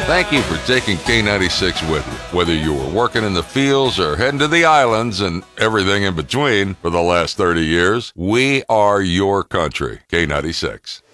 Thank you for taking K96 with you. Whether you were working in the fields or heading to the islands and everything in between for the last 30 years, we are your country. K96.